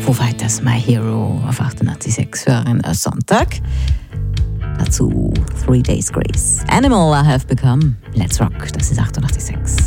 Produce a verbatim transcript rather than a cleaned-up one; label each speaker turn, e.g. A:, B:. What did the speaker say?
A: Foo Fighters, My Hero auf achtundachtzig Komma sechs für einen Sonntag. Dazu Three Days Grace. Animal I Have Become. Let's Rock, das ist achtundachtzig Komma sechs.